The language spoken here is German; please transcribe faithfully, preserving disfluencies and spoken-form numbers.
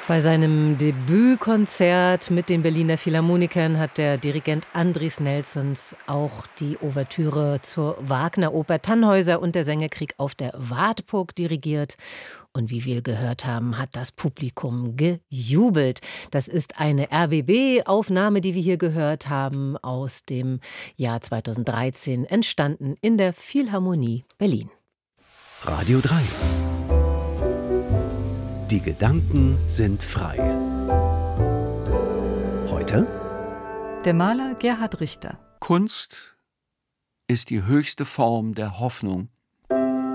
Bei seinem Debütkonzert mit den Berliner Philharmonikern hat der Dirigent Andris Nelsons auch die Ouvertüre zur Wagner-Oper Tannhäuser und der Sängerkrieg auf der Wartburg dirigiert. Und wie wir gehört haben, hat das Publikum gejubelt. Das ist eine R B B-Aufnahme, die wir hier gehört haben, aus dem Jahr zweitausenddreizehn, entstanden in der Philharmonie Berlin. Radio drei. Die Gedanken sind frei. Heute? Der Maler Gerhard Richter. Kunst ist die höchste Form der Hoffnung.